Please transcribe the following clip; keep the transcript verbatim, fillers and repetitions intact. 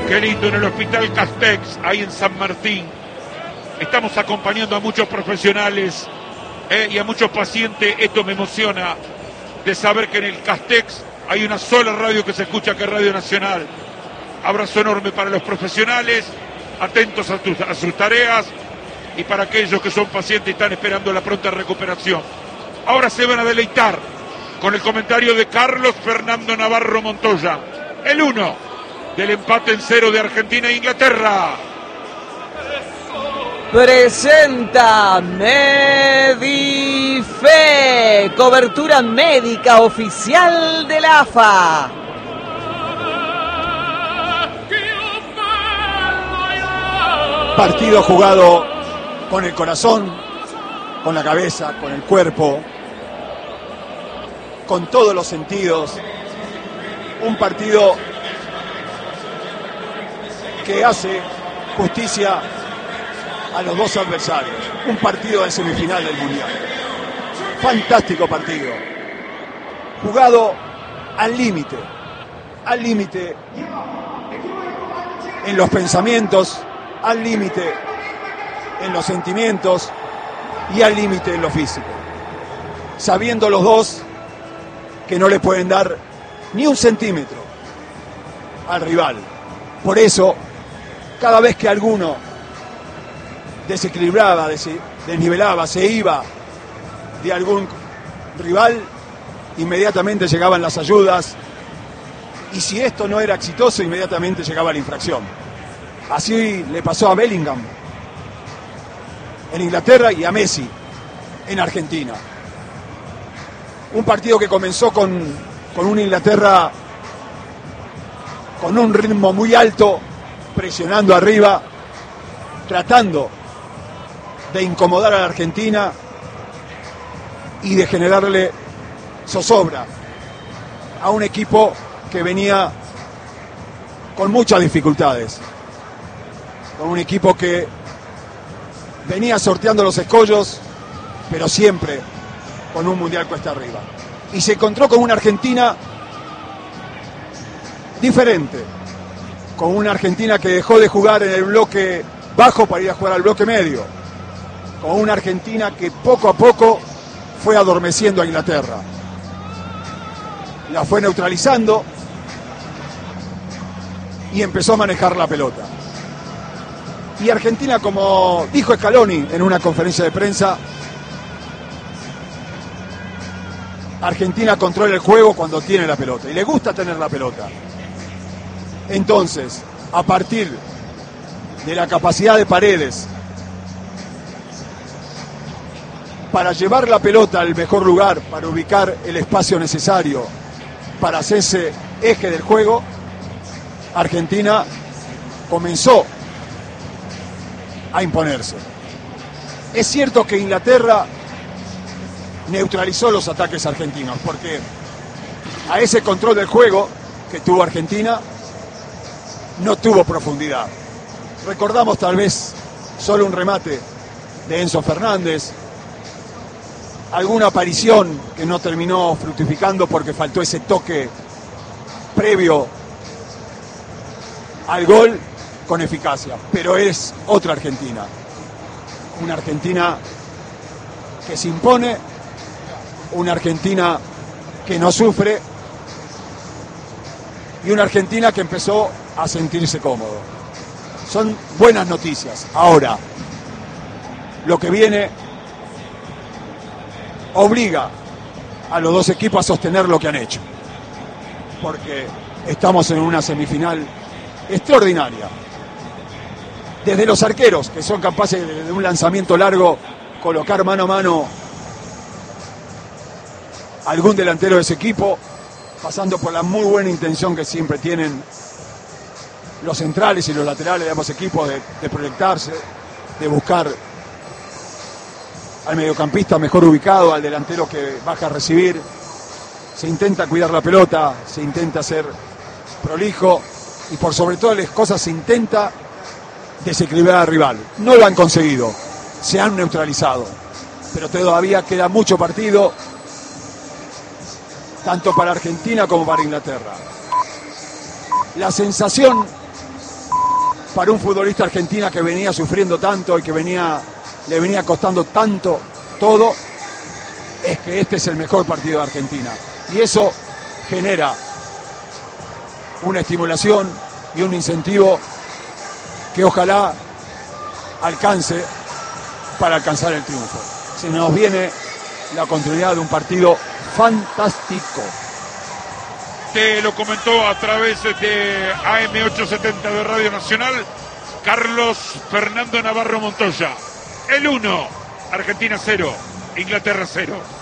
Qué lindo, en el Hospital Castex, ahí en San Martín. Estamos acompañando a muchos profesionales eh, y a muchos pacientes. Esto me emociona de saber que en el Castex hay una sola radio que se escucha, que es Radio Nacional. Abrazo enorme para los profesionales, atentos a, tus, a sus tareas, y para aquellos que son pacientes y están esperando la pronta recuperación. Ahora se van a deleitar con el comentario de Carlos Fernando Navarro Montoya, el uno del empate en cero de Argentina e Inglaterra. Presenta Medife, cobertura médica oficial de la A F A. Partido jugado con el corazón, con la cabeza, con el cuerpo, con todos los sentidos. Un partido que hace justicia a los dos adversarios. Un partido de semifinal del Mundial. Fantástico partido. Jugado al límite. Al límite en los pensamientos, al límite en los sentimientos y al límite en lo físico. Sabiendo los dos que no le pueden dar ni un centímetro al rival. Por eso, cada vez que alguno desequilibraba, desnivelaba, se iba de algún rival, inmediatamente llegaban las ayudas, y si esto no era exitoso, inmediatamente llegaba la infracción. Así le pasó a Bellingham en Inglaterra y a Messi en Argentina. Un partido que comenzó con, con una Inglaterra con un ritmo muy alto, presionando arriba, tratando de incomodar a la Argentina y de generarle zozobra a un equipo que venía con muchas dificultades, con un equipo que venía sorteando los escollos, pero siempre con un mundial cuesta arriba. Y se encontró con una Argentina diferente, con una Argentina que dejó de jugar en el bloque bajo para ir a jugar al bloque medio, con una Argentina que poco a poco fue adormeciendo a Inglaterra, la fue neutralizando y empezó a manejar la pelota. Y Argentina, como dijo Scaloni en una conferencia de prensa, Argentina controla el juego cuando tiene la pelota y le gusta tener la pelota. Entonces, a partir de la capacidad de Paredes para llevar la pelota al mejor lugar, para ubicar el espacio necesario para hacerse eje del juego, Argentina comenzó a imponerse. Es cierto que Inglaterra neutralizó los ataques argentinos, porque a ese control del juego que tuvo Argentina no tuvo profundidad. Recordamos tal vez solo un remate de Enzo Fernández, alguna aparición que no terminó fructificando porque faltó ese toque previo al gol con eficacia, pero es otra Argentina, una Argentina que se impone, una Argentina que no sufre y una Argentina que empezó a sentirse cómodo. Son buenas noticias. Ahora, lo que viene obliga a los dos equipos a sostener lo que han hecho, porque estamos en una semifinal extraordinaria. Desde los arqueros, que son capaces de, de un lanzamiento largo, colocar mano a mano a algún delantero de ese equipo, pasando por la muy buena intención que siempre tienen los centrales y los laterales de ambos equipos de, de proyectarse, de buscar al mediocampista mejor ubicado, al delantero que baja a recibir. Se intenta cuidar la pelota, se intenta ser prolijo y por sobre todas las cosas se intenta desequilibrar al rival. No lo han conseguido, se han neutralizado, pero todavía queda mucho partido, tanto para Argentina como para Inglaterra. La sensación para un futbolista argentino que venía sufriendo tanto y que venía, le venía costando tanto todo, es que este es el mejor partido de Argentina. Y eso genera una estimulación y un incentivo que ojalá alcance para alcanzar el triunfo. Se nos viene la continuidad de un partido fantástico. Te lo comentó a través de A M ochocientos setenta de Radio Nacional Carlos Fernando Navarro Montoya. El uno, Argentina cero, Inglaterra cero.